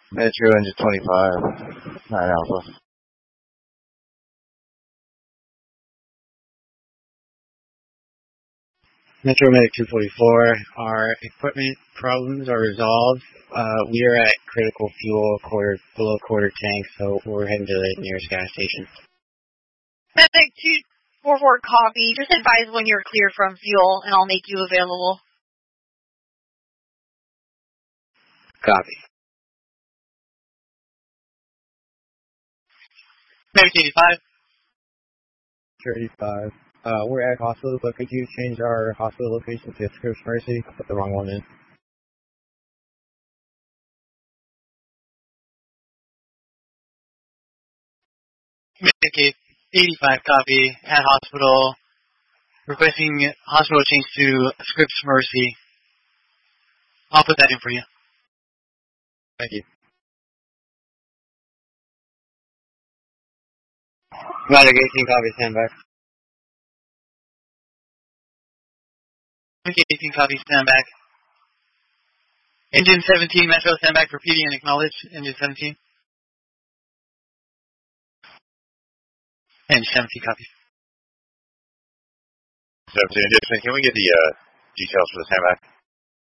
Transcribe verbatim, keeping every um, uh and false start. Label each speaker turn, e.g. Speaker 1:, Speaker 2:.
Speaker 1: Metro Engine twenty-five, nine Alpha. Metro Medic two forty-four, our equipment problems are resolved. Uh, we are at critical fuel, quarter below quarter tank, so we're heading to the nearest gas station.
Speaker 2: Medic two forty-four, copy. Just advise when you're clear from fuel, and I'll make you available.
Speaker 1: Copy.
Speaker 3: Medic eighty-five.
Speaker 1: eighty-five. Uh, we're at hospital, but could you change our hospital location to Scripps Mercy? I put the wrong one in.
Speaker 3: Medic eighty-five, copy. At hospital. Requesting hospital change to Scripps Mercy. I'll put that in for you.
Speaker 1: Thank you. Medic eighteen, copy, stand back.
Speaker 3: Medic eighteen, copy, stand back. Engine seventeen, Metro, stand back for P D and acknowledge. Engine seventeen. Engine seventeen, copy.
Speaker 4: seventeen, can we get the uh, details for the stand back?